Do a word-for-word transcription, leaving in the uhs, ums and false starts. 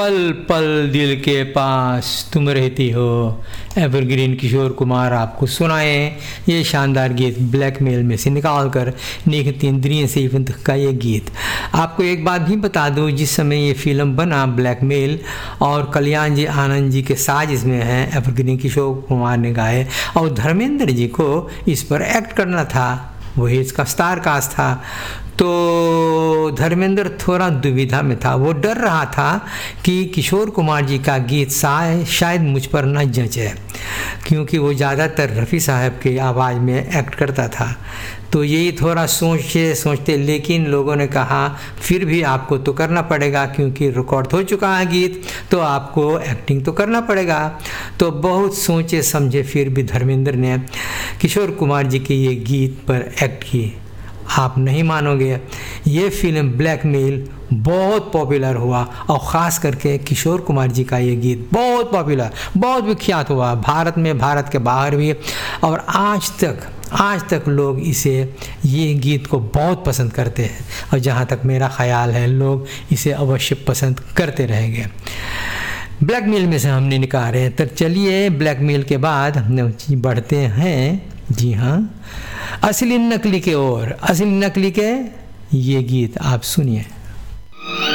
पल पल दिल के पास तुम रहती हो। एवरग्रीन किशोर कुमार आपको सुनाए ये शानदार गीत ब्लैकमेल में से निकाल कर निखित इंद्रियों से का ये गीत। आपको एक बात भी बता दूं, जिस समय ये फिल्म बना ब्लैकमेल और कल्याण जी आनंद जी के साज इसमें हैं, एवरग्रीन किशोर कुमार ने गाए और धर्मेंद्र जी को इस पर एक्ट करना था, वही इसका स्टार कास्ट था। तो धर्मेंद्र थोड़ा दुविधा में था, वो डर रहा था कि किशोर कुमार जी का गीत शायद मुझ पर न जंचे, क्योंकि वो ज़्यादातर रफ़ी साहब की आवाज़ में एक्ट करता था। तो यही थोड़ा सोचते सोचते लेकिन लोगों ने कहा फिर भी आपको तो करना पड़ेगा, क्योंकि रिकॉर्ड हो चुका है गीत, तो आपको एक्टिंग तो करना पड़ेगा। तो बहुत सोचे समझे फिर भी धर्मेंद्र ने किशोर कुमार जी के ये गीत पर एक्ट की। आप नहीं मानोगे, ये फिल्म ब्लैकमेल बहुत पॉपुलर हुआ और ख़ास करके किशोर कुमार जी का ये गीत बहुत पॉपुलर, बहुत विख्यात हुआ भारत में, भारत के बाहर भी। और आज तक आज तक लोग इसे ये गीत को बहुत पसंद करते हैं और जहाँ तक मेरा ख़याल है लोग इसे अवश्य पसंद करते रहेंगे। ब्लैकमेल में से हमने निकाले, तो चलिए ब्लैकमेल के बाद हम बढ़ते हैं, जी हाँ, असली नकली के ओर। असली नकली के ये गीत आप सुनिए।